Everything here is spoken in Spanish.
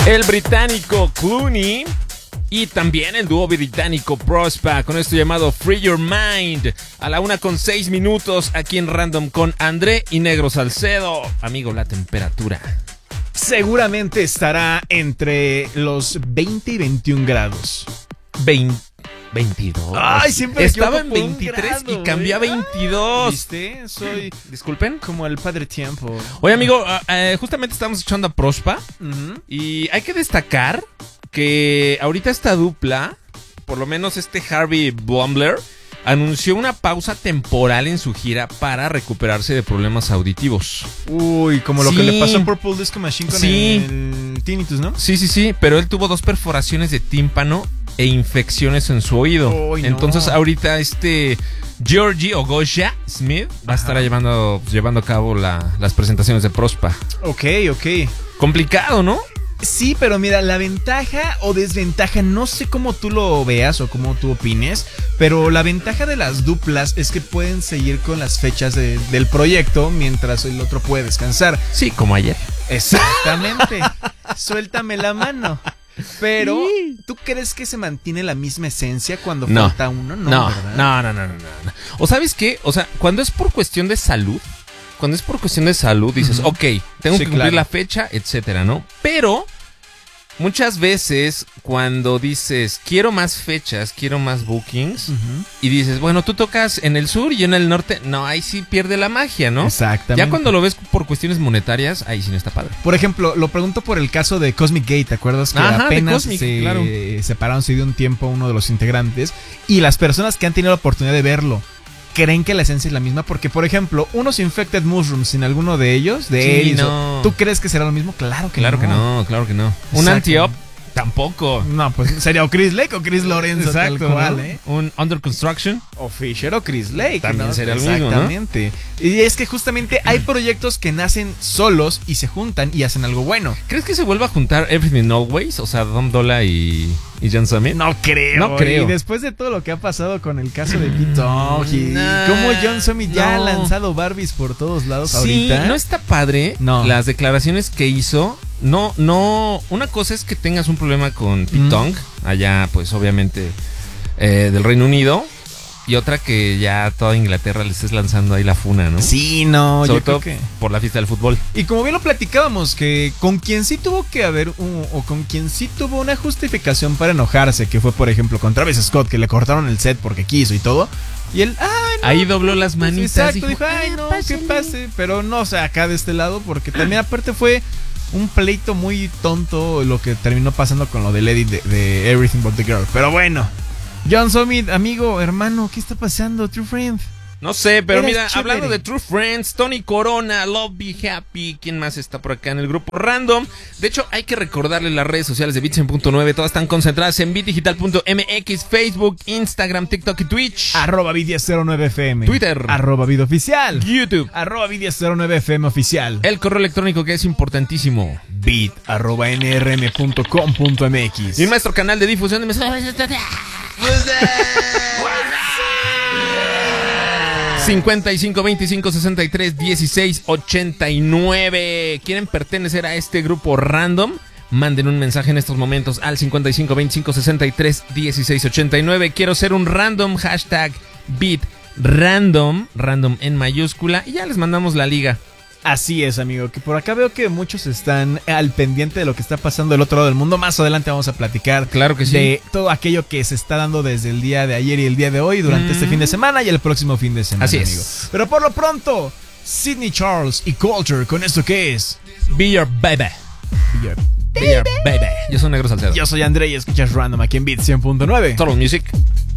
El británico Clooney y también el dúo británico Prospa con esto llamado Free Your Mind a la 1:06 aquí en Random con André y Negro Salcedo. Amigo, la temperatura seguramente estará entre los 20 y 21 grados. 22. Ay, siempre estaba en 23 y cambié a 22. ¿Viste? Soy Disculpen. como el padre tiempo. Oye, amigo, justamente estamos escuchando a Prospa y hay que destacar que ahorita esta dupla, por lo menos Harvey Blumler, anunció una pausa temporal en su gira para recuperarse de problemas auditivos. Uy, como lo que le pasó a Purple Disco Machine con el tinnitus, ¿no? Sí, pero él tuvo 2 perforaciones de tímpano e infecciones en su oído. Uy, no. Entonces ahorita Georgie o Gosha Smith va a estar llevando a cabo las presentaciones de Prospa. Ok. Complicado, ¿no? Sí, pero mira, la ventaja o desventaja, no sé cómo tú lo veas o cómo tú opines, pero la ventaja de las duplas es que pueden seguir con las fechas del proyecto mientras el otro puede descansar. Sí, como ayer. Exactamente. Suéltame la mano. Pero, ¿tú crees que se mantiene la misma esencia cuando falta uno? No, ¿verdad? No. ¿O sabes qué? O sea, cuando es por cuestión de salud, dices, ok, tengo que cumplir la fecha, etcétera, ¿no? Pero muchas veces cuando dices, quiero más fechas, quiero más bookings, y dices, bueno, tú tocas en el sur y yo en el norte, no, ahí sí pierde la magia, ¿no? Exactamente. Ya cuando lo ves por cuestiones monetarias, ahí sí no está padre. Por ejemplo, lo pregunto por el caso de Cosmic Gate, ¿te acuerdas? Que apenas se separaron, se dio un tiempo uno de los integrantes, y las personas que han tenido la oportunidad de verlo, ¿creen que la esencia es la misma? Porque, por ejemplo, unos Infected Mushrooms sin alguno de ellos, no. ¿tú crees que será lo mismo? Claro que no. Un Anti-Up tampoco. No, pues sería o Chris Lake o Chris Lorenzo. Exacto, tal cual, ¿eh? Un Under Construction. O Fisher o Chris Lake. También sería el mismo, ¿no? Exactamente. Y es que justamente hay proyectos que nacen solos y se juntan y hacen algo bueno. ¿Crees que se vuelva a juntar Everything Always? O sea, Dom Dolla y John Summit. No creo. Y después de todo lo que ha pasado con el caso de Pete Tong y cómo John Summit ya ha lanzado Barbies por todos lados ahorita. No está padre las declaraciones que hizo. No. Una cosa es que tengas un problema con Pete Tong, allá, pues obviamente del Reino Unido. Y otra que ya toda Inglaterra le estés lanzando ahí la funa, ¿no? Sí, no, sobre yo todo creo que por la fiesta del fútbol. Y como bien lo platicábamos, que con quien sí tuvo que haber con quien sí tuvo una justificación para enojarse, que fue por ejemplo con Travis Scott, que le cortaron el set porque quiso y todo. Y él, ahí dobló las manitas. Exacto, dijo, que pase. Pero no, o sea, acá de este lado, porque también aparte fue un pleito muy tonto lo que terminó pasando con lo del edit de Everything But The Girl. Pero bueno, John Summit, amigo, hermano, ¿qué está pasando? True Friend. No sé, pero mira, hablando de True Friends, Tony Corona, Love Be Happy, ¿quién más está por acá en el grupo Random? De hecho, hay que recordarle las redes sociales de Beat100.9, todas están concentradas en beatdigital.mx, Facebook, Instagram, TikTok y Twitch. @Beat1009fm. Twitter. @Beatoficial. YouTube. @Beat1009fm oficial. El correo electrónico que es importantísimo. beat@nrm.com.mx. Y nuestro canal de difusión de mensajes. 55 25 63 16 89. ¿Quieren pertenecer a este grupo Random? Manden un mensaje en estos momentos al 55 25 63 16 89. Quiero ser un random, hashtag beat random en mayúscula, y ya les mandamos la liga. Así es, amigo, que por acá veo que muchos están al pendiente de lo que está pasando del otro lado del mundo. Más adelante vamos a platicar, claro que sí, de todo aquello que se está dando desde el día de ayer y el día de hoy, durante este fin de semana y el próximo fin de semana. Así es, amigo. Pero por lo pronto, Sidney Charles y Culture con esto que es Be Your Baby. Be Your Baby. Yo soy Negro Salcedo. Yo soy André y escuchas Random aquí en Beat 100.9. Total Music.